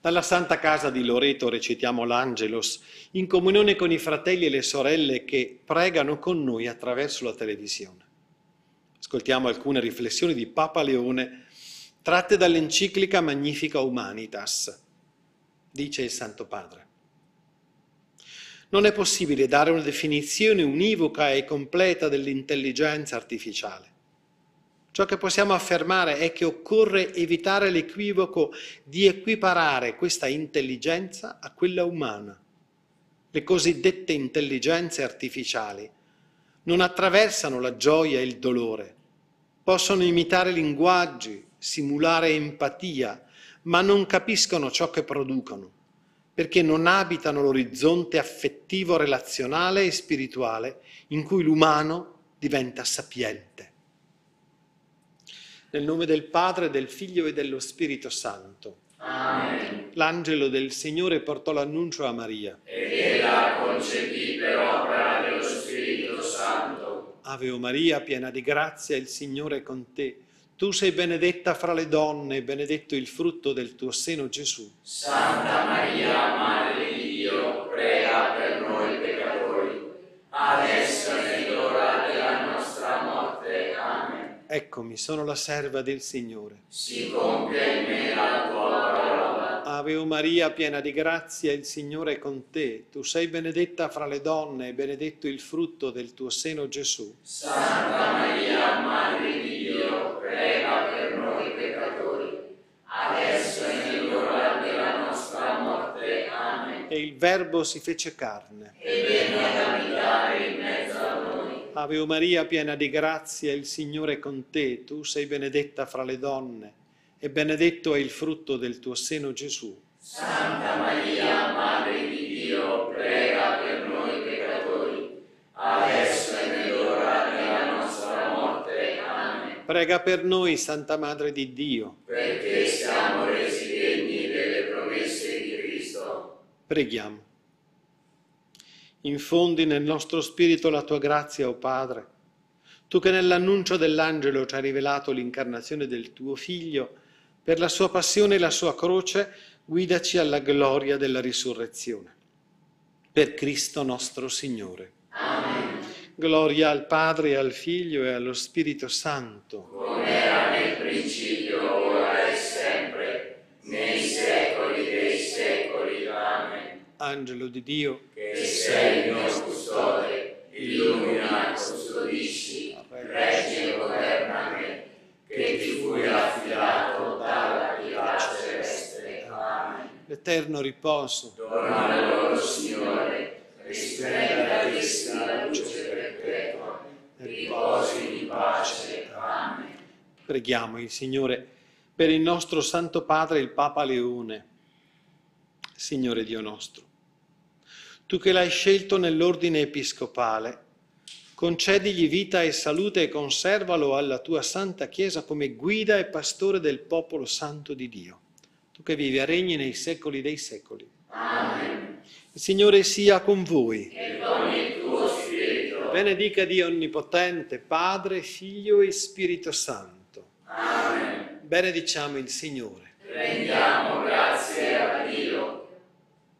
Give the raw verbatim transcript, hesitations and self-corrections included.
Dalla Santa Casa di Loreto recitiamo l'Angelus in comunione con i fratelli e le sorelle che pregano con noi attraverso la televisione. Ascoltiamo alcune riflessioni di Papa Leone tratte dall'enciclica Magnifica Humanitas. Dice il Santo Padre: non è possibile dare una definizione univoca e completa dell'intelligenza artificiale. Ciò che possiamo affermare è che occorre evitare l'equivoco di equiparare questa intelligenza a quella umana. Le cosiddette intelligenze artificiali non attraversano la gioia e il dolore, possono imitare linguaggi, simulare empatia, ma non capiscono ciò che producono, perché non abitano l'orizzonte affettivo, relazionale e spirituale in cui l'umano diventa sapiente. Nel nome del Padre, del Figlio e dello Spirito Santo. Amen. L'angelo del Signore portò l'annuncio a Maria. Ed ella concepì per opera dello Spirito Santo. Ave o Maria, piena di grazia, il Signore è con te. Tu sei benedetta fra le donne e benedetto il frutto del tuo seno, Gesù. Santa Maria, Madre di Dio, prega per noi peccatori, adesso è l'ora della nostra morte. Amen. Eccomi, sono la serva del Signore. Si compia in me la tua parola. Ave o Maria, piena di grazia, il Signore è con te. Tu sei benedetta fra le donne e benedetto il frutto del tuo seno, Gesù. Santa Maria, Madre di Dio, prega per noi peccatori, adesso è l'ora della nostra morte. Amen. E il Verbo si fece carne. E venne ad abitare in mezzo a noi. Ave o Maria, piena di grazia, il Signore è con te. Tu sei benedetta fra le donne e benedetto è il frutto del tuo seno, Gesù. Santa Maria, Madre di Dio, prega per noi peccatori, adesso è nell'ora della nostra morte. Amen. Prega per noi, Santa Madre di Dio. Perché siamo resi degni delle promesse di Cristo. Preghiamo. Infondi nel nostro spirito la tua grazia, o Padre. Tu che nell'annuncio dell'angelo ci hai rivelato l'incarnazione del tuo Figlio, per la sua passione e la sua croce, guidaci alla gloria della risurrezione. Per Cristo nostro Signore. Amen. Gloria al Padre, e al Figlio e allo Spirito Santo. Come era nel principio, ora e sempre, nei secoli dei secoli. Amen. Angelo di Dio, che sei il mio custode, illumina e custodisci, reggi e governa me, che ti fui affidato dalla pietà celeste. Amen. l'eterno riposo. Torna a loro, Signore, risplenda di essi la luce perpetua, riposi in pace. Amen. Preghiamo il Signore per il nostro Santo Padre, il Papa Leone. Signore Dio nostro, tu che l'hai scelto nell'ordine episcopale, concedigli vita e salute e conservalo alla tua Santa Chiesa come guida e pastore del popolo santo di Dio. Tu che vivi e regni nei secoli dei secoli. Amen. Il Signore sia con voi. E con il tuo spirito. Benedica Dio Onnipotente, Padre, Figlio e Spirito Santo. Amen. Benediciamo il Signore. Rendiamo grazie a Dio.